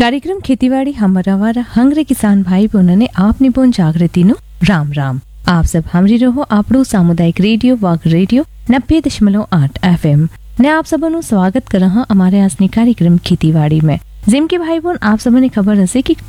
કાર્યક્રમ ખેતીવાડી હમરાવારા હંગરે કિસાન ભાઈ બહેનોને આપની બોન જાગૃતિનું રામ રામ। आप सब हमरी रहो आपड़ो सामुदायिक रेडियो वाग रेडियो 90.8 FM ने आप सबनु स्वागत कर रहा हमारे आसनी कार्यक्रम खेतीवाड़ी में। जिम के भाई बोन आप सबने खबर हसे कि